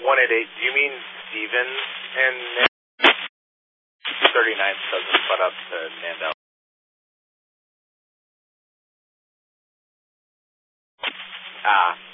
188, do you mean Steven and 39 doesn't butt up to Nando? Ah.